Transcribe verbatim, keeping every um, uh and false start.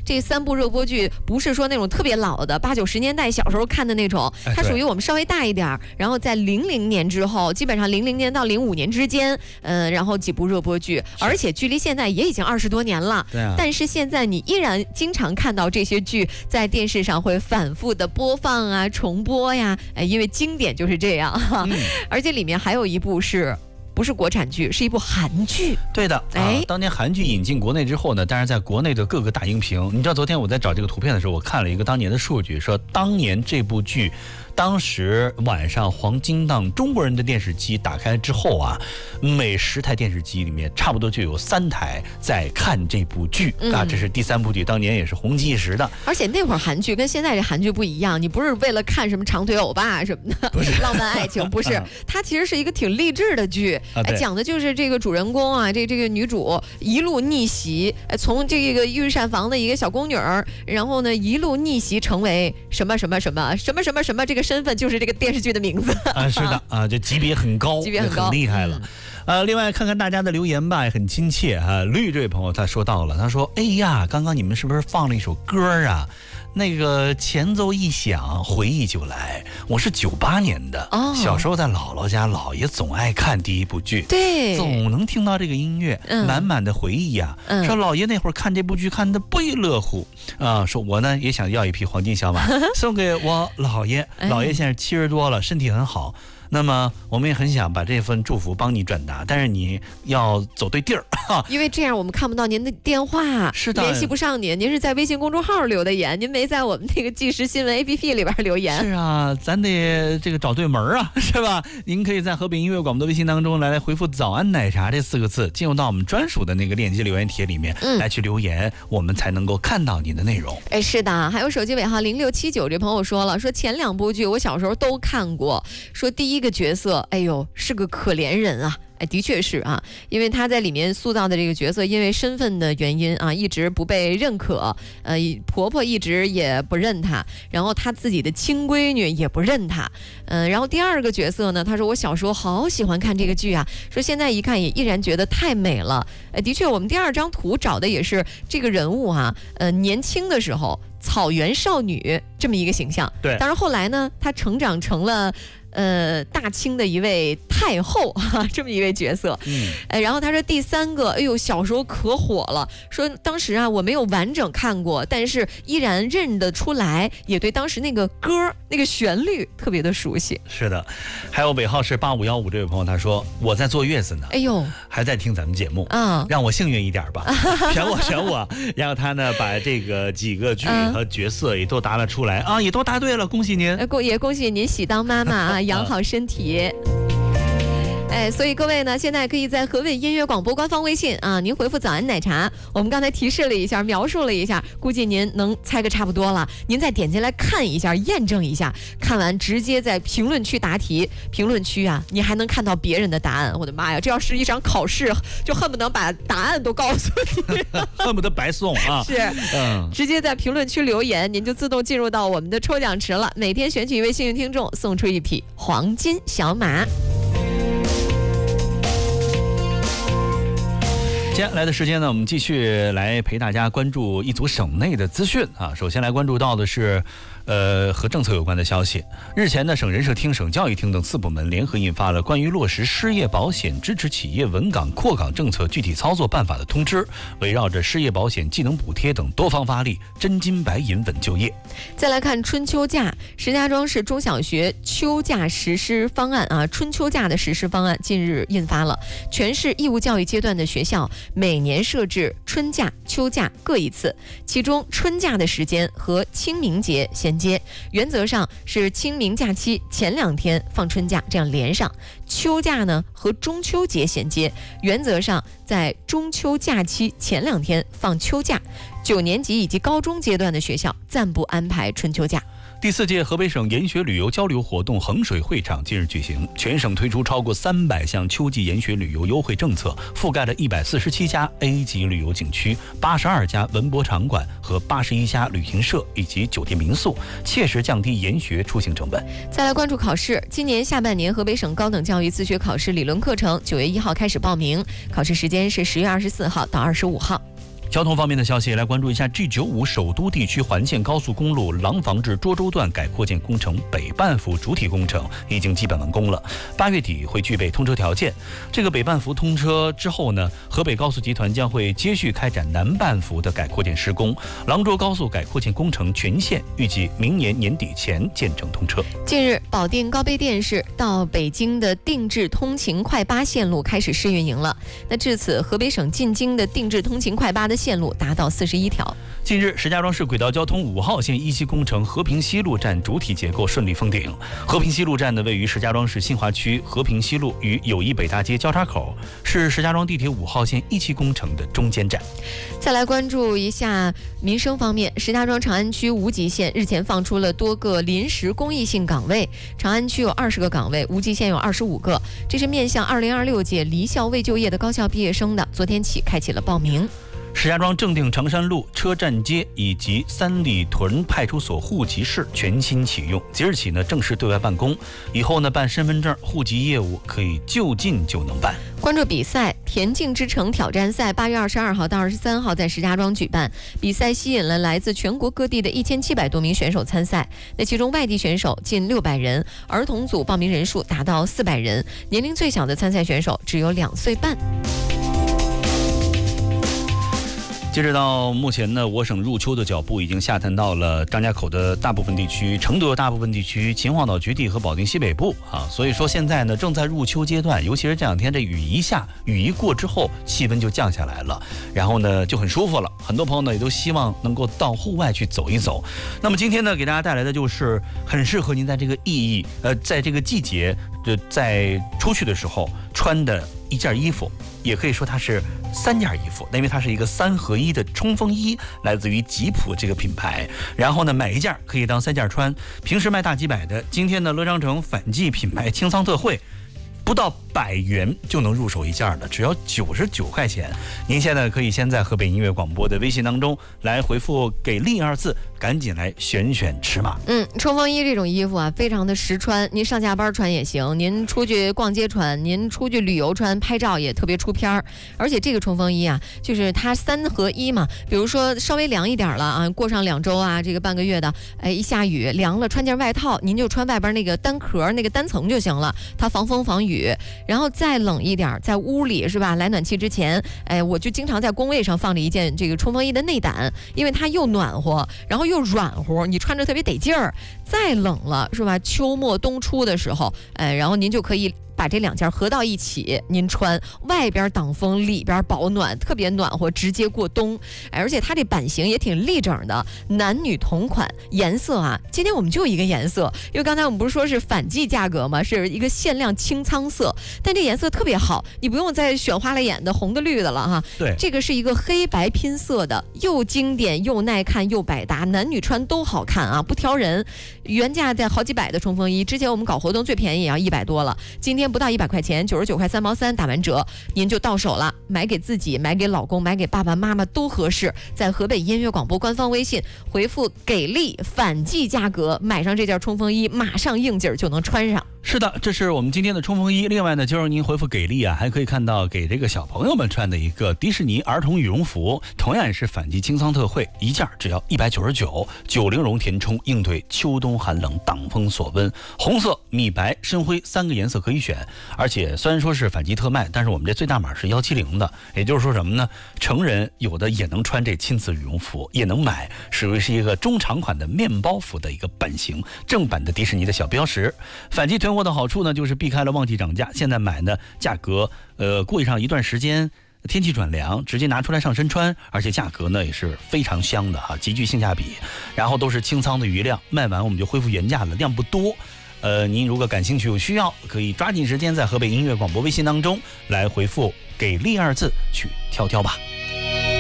这三部热播剧不是说那种特别老的八九十年代小时候看的那种，它属于我们稍微大一点，然后在零零年之后，基本上零零年到零五年之间，嗯，然后几部热播剧，而且距离现在也已经二十多年了。 对啊。 但是现在你依然经常看到这些剧在电视上会反复的播放啊、重播呀，哎，因为经典就是这样哈。嗯、而且里面还有一部是。不是国产剧，是一部韩剧。 对的，哎、啊，当年韩剧引进国内之后呢，当然在国内的各个大荧屏，你知道昨天我在找这个图片的时候，我看了一个当年的数据，说当年这部剧，当时晚上黄金档中国人的电视机打开之后啊，每十台电视机里面差不多就有三台在看这部剧、嗯、啊，这是第三部剧，当年也是红极一时的。 而且那会儿韩剧跟现在这韩剧不一样，你不是为了看什么长腿欧巴什么的， 不是浪漫爱情，不是，它其实是一个挺励志的剧。 啊、 哎，讲的就是这个主人公啊，这这个女主一路逆袭，哎，从这个御膳房的一个小宫女儿，然后呢一路逆袭成为什么什么什么什么什么什么，这个身份就是这个电视剧的名字啊，是的啊，这级别很高， 级别很高， 很厉害了。嗯呃，另外看看大家的留言吧，也很亲切啊。绿这位朋友他说到了，他说：“哎呀，刚刚你们是不是放了一首歌啊？那个前奏一响，回忆就来。我是九八年的，哦、小时候在姥姥家，姥爷总爱看第一部剧， 对， 总能听到这个音乐，嗯、满满的回忆呀、啊。嗯、说姥爷那会儿看这部剧看得不亦乐乎啊。说我呢也想要一匹黄金小马送给我姥爷，姥爷现在七十多了，身体很好。”那么我们也很想把这份祝福帮你转达，但是你要走对地儿， 因为这样我们看不到您的电话， 是的， 联系不上您。您是在微信公众号留的言，您没在我们那个即时新闻 A P P 里边留言。 是啊，咱得这个找对门啊，是吧？您可以在河北音乐广播的微信当中来来回复"早安奶茶"这四个字，进入到我们专属的那个链接留言帖里面、嗯、来去留言，我们才能够看到你的内容。 哎，是的，还有手机尾号零六七九这朋友说了，说前两部剧我小时候都看过，说第一。一个角色，哎呦，是个可怜人啊！哎，的确是啊，因为他在里面塑造的这个角色，因为身份的原因啊，一直不被认可，呃，婆婆一直也不认他，然后他自己的亲闺女也不认他，嗯、呃，然后第二个角色呢，他说我小时候好喜欢看这个剧啊，说现在一看也依然觉得太美了。哎，的确，我们第二张图找的也是这个人物啊，呃，年轻的时候草原少女这么一个形象， 对， 当然后来呢，她成长成了。呃，大清的一位太后哈，这么一位角色，嗯，哎，然后他说第三个，哎呦，小时候可火了，说当时啊我没有完整看过，但是依然认得出来，也对当时那个歌那个旋律特别的熟悉。 是的，还有尾号是八五幺五这位朋友，他说我在坐月子呢， 哎呦， 还在听咱们节目啊、 嗯，让我幸运一点吧，选我选我，然后他呢把这个几个剧和角色也都答了出来、嗯、啊，也都答对了，恭喜您， 恭也恭喜您喜当妈妈啊。养好身体。哎，所以各位呢，现在可以在河北音乐广播官方微信啊，您回复"早安奶茶"，我们刚才提示了一下，描述了一下，估计您能猜个差不多了。您再点进来看一下，验证一下，看完直接在评论区答题。评论区啊，你还能看到别人的答案。我的妈呀，这要是一场考试，就恨不能把答案都告诉你， 恨不得白送啊！ 是，嗯，直接在评论区留言，您就自动进入到我们的抽奖池了。每天选取一位幸运听众，送出一匹黄金小马。 接下来的时间呢，我们继续来陪大家关注一组省内的资讯啊。首先来关注到的是，呃，和政策有关的消息。日前呢，省人社厅、省教育厅等四部门联合印发了关于落实失业保险支持企业稳岗扩岗政策具体操作办法的通知，围绕着失业保险、技能补贴等多方发力，真金白银稳就业。 再来看春秋假，石家庄市中小学秋假实施方案啊，春秋假的实施方案近日印发了，全市义务教育阶段的学校每年设置春假、秋假各一次，其中春假的时间和清明节衔接，原则上是清明假期前两天放春假，这样连上；秋假呢和中秋节衔接，原则上在中秋假期前两天放秋假。九年级以及高中阶段的学校暂不安排春秋假。 第四届河北省研学旅游交流活动衡水会场近日举行，全省推出超过三百项秋季研学旅游优惠政策，覆盖了一百四十七家 A 级旅游景区、八十二家文博场馆和八十一家旅行社以及酒店民宿，切实降低研学出行成本。 再来关注考试，今年下半年河北省高等教育自学考试理论课程九月一号开始报名，考试时间是十月二十四号到二十五号。 交通方面的消息，来关注一下 G 九五 首都地区环线高速公路廊坊至涿州段改扩建工程北半幅主体工程已经基本完工了，八月底会具备通车条件。这个北半幅通车之后呢，河北高速集团将会接续开展南半幅的改扩建施工，廊涿高速改扩建工程全线预计明年年底前建成通车。 近日，保定高碑店市到北京的定制通勤快八线路开始试运营了。那至此，河北省进京的定制通勤快八的线路达到四十一条。 近日，石家庄市轨道交通五号线一期工程和平西路站主体结构顺利封顶。和平西路站呢，位于石家庄市新华区和平西路与友谊北大街交叉口，是石家庄地铁五号线一期工程的中间站。 再来关注一下民生方面，石家庄长安区无极县日前放出了多个临时公益性岗位，长安区有二十个岗位，无极县有二十五个，这是面向二零二六届离校未就业的高校毕业生的，昨天起开启了报名。 石家庄正定长山路车站街以及三里屯派出所户籍室全新启用，即日起呢正式对外办公。以后呢办身份证、户籍业务可以就近就能办。 关注比赛，田径之城挑战赛八月二十二号到二十三号在石家庄举办，比赛吸引了来自全国各地的一千七百多名选手参赛。那其中外地选手近六百人，儿童组报名人数达到四百人，年龄最小的参赛选手只有两岁半。 截止到目前呢，我省入秋的脚步已经下探到了张家口的大部分地区、成都的大部分地区、秦皇岛局地和保定西北部啊。所以说现在呢正在入秋阶段，尤其是这两天这雨一下，雨一过之后，气温就降下来了，然后呢就很舒服了。很多朋友呢也都希望能够到户外去走一走。那么今天呢给大家带来的就是很适合您在这个意义呃在这个季节的在出去的时候穿的一件衣服。也可以说它是三件衣服，因为它是一个三合一的冲锋衣，来自于吉普这个品牌。然后呢，买一件可以当三件穿。平时卖大几百的，今天呢，乐商城反季品牌清仓特惠，不到百元就能入手一件的，只要九十九块钱。您现在可以先在河北音乐广播的微信当中来回复“给力”二字，赶紧来选选尺码。 嗯，冲锋衣这种衣服啊，非常的实穿，您上下班穿也行，您出去逛街穿，您出去旅游穿，拍照也特别出片儿。而且这个冲锋衣啊，就是它三合一嘛，比如说稍微凉一点了啊，过上两周啊，这个半个月的，哎，一下雨凉了，穿件外套，您就穿外边那个单壳那个单层就行了，它防风防雨。然后再冷一点，在屋里是吧？来暖气之前，哎，我就经常在工位上放着一件这个冲锋衣的内胆，因为它又暖和，然后又软和，你穿着特别得劲儿。再冷了是吧？秋末冬初的时候，哎，然后您就可以把这两件合到一起，您穿，外边挡风，里边保暖，特别暖和，直接过冬。而且它这版型也挺立整的，男女同款，颜色啊，今天我们就一个颜色，因为刚才我们不是说是反季价格吗？是一个限量清仓色，但这颜色特别好，你不用再选花了眼的红的绿的了哈。 对， 这个是一个黑白拼色的，又经典又耐看又百搭，男女穿都好看啊，不挑人。原价在好几百的冲锋衣，之前我们搞活动最便宜也要一百多了，今天不到一百块钱，九十九块三毛三，打完折您就到手了。买给自己，买给老公，买给爸爸妈妈都合适。在河北音乐广播官方微信回复“给力”反季价格，买上这件冲锋衣，马上应景就能穿上。 是的，这是我们今天的冲锋衣。另外呢，就是您回复“给力”啊，还可以看到给这个小朋友们穿的一个迪士尼儿童羽绒服，同样也是反季清仓特惠，一件只要一百九十九，九零绒填充，应对秋冬寒冷，挡风锁温。红色、米白、深灰三个颜色可以选，而且虽然说是反季特卖，但是我们这最大码是一七零的，也就是说什么呢？成人有的也能穿这亲子羽绒服，也能买，属于是一个中长款的面包服的一个版型，正版的迪士尼的小标识。反季囤货的好处呢，就是避开了旺季涨价，现在买呢价格呃过上一段时间天气转凉，直接拿出来上身穿，而且价格呢也是非常香的哈，极具性价比。然后都是清仓的余量，卖完我们就恢复原价了，量不多。呃，您如果感兴趣有需要，可以抓紧时间在河北音乐广播微信当中来回复“给力”二字去挑挑吧。